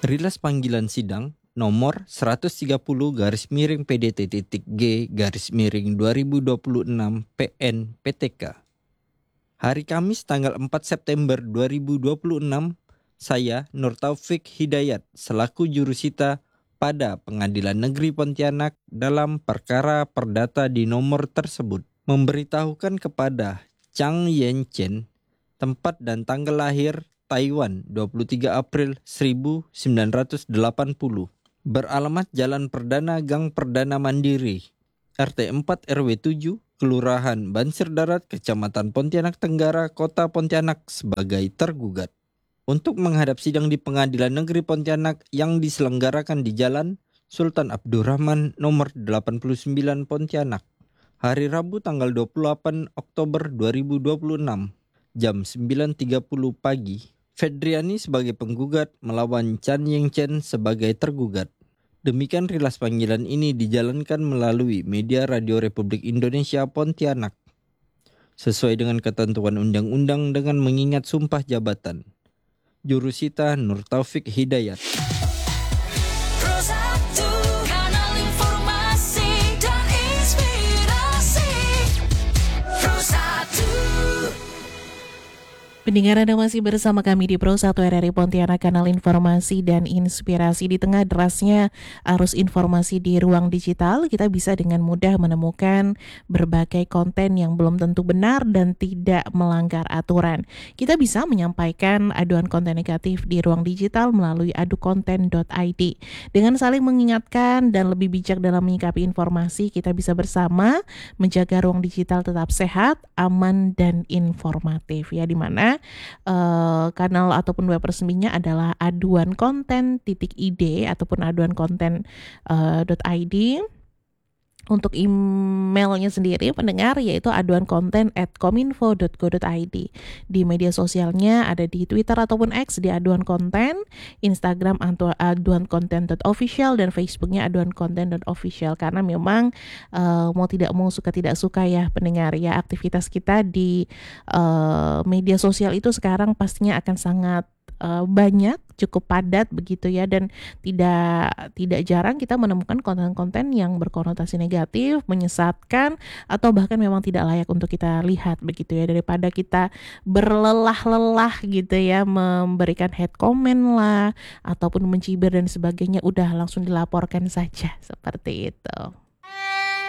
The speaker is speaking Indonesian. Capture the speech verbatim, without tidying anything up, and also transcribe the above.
Rilas panggilan sidang nomor seratus tiga puluh garis miring P D T titik G garis miring dua ribu dua puluh enam P N P T K. Hari Kamis tanggal empat September dua ribu dua puluh enam, saya Nur Taufik Hidayat selaku jurusita pada Pengadilan Negeri Pontianak dalam perkara perdata di nomor tersebut memberitahukan kepada Chang Yen Chen tempat dan tanggal lahir Taiwan dua puluh tiga April seribu sembilan ratus delapan puluh, beralamat Jalan Perdana Gang Perdana Mandiri, R T empat R W tujuh, Kelurahan Bansir Darat, Kecamatan Pontianak Tenggara, Kota Pontianak sebagai tergugat. Untuk menghadap sidang di Pengadilan Negeri Pontianak yang diselenggarakan di Jalan Sultan Abdurrahman nomor delapan puluh sembilan Pontianak, hari Rabu tanggal dua puluh delapan Oktober dua ribu dua puluh enam, jam sembilan tiga puluh pagi. Fedriani sebagai penggugat melawan Chan Ying Chen sebagai tergugat. Demikian rilas panggilan ini dijalankan melalui media Radio Republik Indonesia Pontianak, sesuai dengan ketentuan undang-undang dengan mengingat sumpah jabatan. Jurusita Nur Taufik Hidayat. Pendengar, Anda masih bersama kami di Pro satu R R I Pontianak, kanal informasi dan inspirasi. Di tengah derasnya arus informasi di ruang digital, kita bisa dengan mudah menemukan berbagai konten yang belum tentu benar dan tidak melanggar aturan. Kita bisa menyampaikan aduan konten negatif di ruang digital melalui adu konten dot i d. Dengan saling mengingatkan dan lebih bijak dalam menyikapi informasi, kita bisa bersama menjaga ruang digital tetap sehat, aman, dan informatif. Ya, di mana Uh, kanal ataupun web resminya adalah aduan konten titik id ataupun aduan konten uh, .id. Untuk emailnya sendiri pendengar yaitu aduan konten at kominfo dot go dot i d. Di media sosialnya ada di Twitter ataupun X di aduan konten, Instagram aduan konten dot official, dan Facebooknya aduan konten dot official. Karena memang uh, mau tidak mau suka tidak suka ya pendengar ya, aktivitas kita di uh, media sosial itu sekarang pastinya akan sangat Uh, banyak, cukup padat begitu ya, dan tidak tidak jarang kita menemukan konten-konten yang berkonotasi negatif, menyesatkan, atau bahkan memang tidak layak untuk kita lihat begitu ya. Daripada kita berlelah-lelah gitu ya memberikan hate comment lah ataupun mencibir dan sebagainya, udah langsung dilaporkan saja seperti itu.